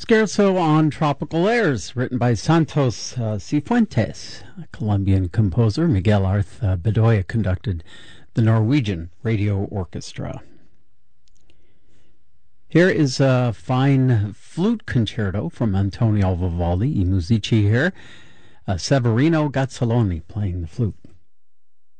Scherzo on Tropical Airs, written by Santos Cifuentes. A Colombian composer. Miguel Arth Bedoya conducted the Norwegian Radio Orchestra. Here is a fine flute concerto from Antonio Vivaldi, I Musici here. Severino Gazzaloni playing the flute.